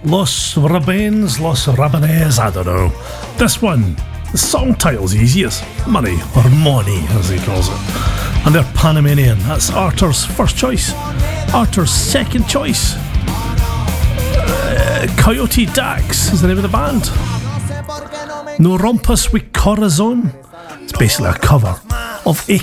Los Rabens, Los Rabanes, I don't know. This one, the song title's easy as Money, or Money as he calls it. And they're Panamanian. That's Arthur's first choice. Arthur's second choice. Coyote Dax is the name of the band. No Rompas with Corazon. It's basically a cover of A